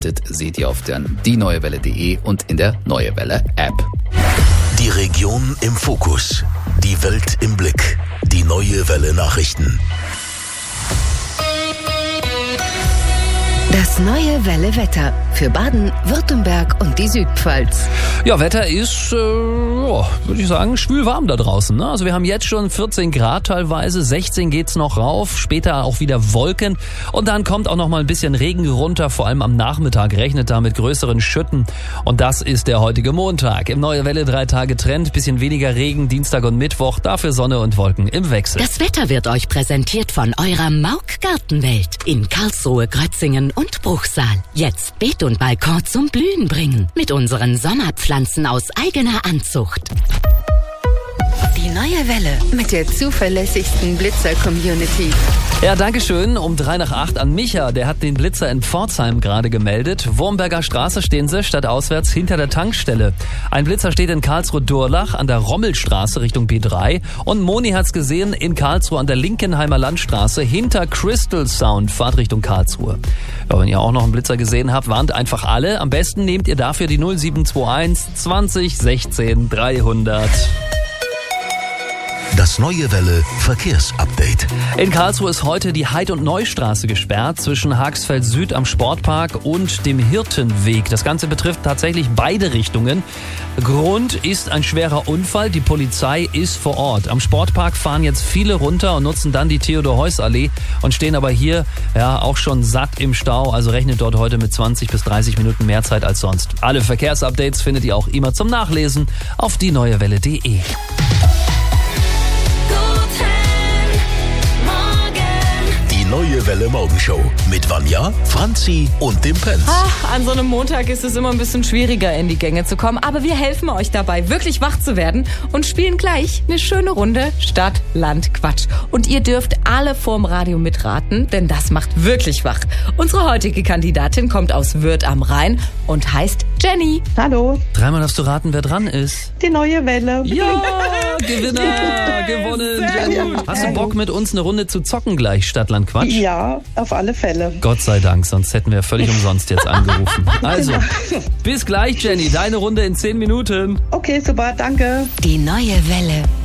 seht ihr auf der dieneuewelle.de und in der Neue Welle App. Die Region im Fokus, die Welt im Blick, die Neue Welle Nachrichten. Das Neue Welle Wetter für Baden, Württemberg und die Südpfalz. Ja, Wetter ist, würde ich sagen, schwül-warm da draußen. Ne? Also wir haben jetzt schon 14 Grad teilweise, 16 geht's noch rauf, später auch wieder Wolken und dann kommt auch noch mal ein bisschen Regen runter, vor allem am Nachmittag rechnet da mit größeren Schütten und das ist der heutige Montag. Im Neue Welle 3 Tage Trend, bisschen weniger Regen, Dienstag und Mittwoch, dafür Sonne und Wolken im Wechsel. Das Wetter wird euch präsentiert von eurer Mauk Gartenwelt in Karlsruhe, Grötzingen und Bruchsal. Jetzt Beet und Balkon zum Blühen bringen mit unseren Sommerpflanzen aus eigener Anzucht. Die Neue Welle mit der zuverlässigsten Blitzer-Community. Ja, dankeschön. Um 7:03 an Micha. Der hat den Blitzer in Pforzheim gerade gemeldet. Wurmberger Straße stehen sie, stadtauswärts hinter der Tankstelle. Ein Blitzer steht in Karlsruhe-Durlach an der Rommelstraße Richtung B3. Und Moni hat's gesehen in Karlsruhe an der Linkenheimer Landstraße hinter Crystal Sound, Fahrt Richtung Karlsruhe. Ja, wenn ihr auch noch einen Blitzer gesehen habt, warnt einfach alle. Am besten nehmt ihr dafür die 0721 20 16 300. Das Neue Welle Verkehrsupdate. In Karlsruhe ist heute die Heid- und Neustraße gesperrt zwischen Haagsfeld Süd am Sportpark und dem Hirtenweg. Das Ganze betrifft tatsächlich beide Richtungen. Grund ist ein schwerer Unfall. Die Polizei ist vor Ort. Am Sportpark fahren jetzt viele runter und nutzen dann die Theodor-Heuss-Allee und stehen aber hier auch schon satt im Stau. Also rechnet dort heute mit 20 bis 30 Minuten mehr Zeit als sonst. Alle Verkehrsupdates findet ihr auch immer zum Nachlesen auf dieneuewelle.de. Neue Welle Morgenshow mit Vanja, Franzi und dem Pence. An so einem Montag ist es immer ein bisschen schwieriger, in die Gänge zu kommen. Aber wir helfen euch dabei, wirklich wach zu werden und spielen gleich eine schöne Runde Stadt, Land, Quatsch. Und ihr dürft alle vorm Radio mitraten, denn das macht wirklich wach. Unsere heutige Kandidatin kommt aus Würth am Rhein und heißt Jenny. Hallo, Dreimal darfst du raten, wer dran ist. die Neue Welle. Ja, Gewinner, gewonnen. Jenny. Hast du Bock, mit uns eine Runde zu zocken gleich, Stadt, Land, Quatsch? Ja, auf alle Fälle. Gott sei Dank, sonst hätten wir völlig umsonst jetzt angerufen. Also, bis gleich, Jenny. Deine Runde in 10 Minuten. Okay, super, danke. Die Neue Welle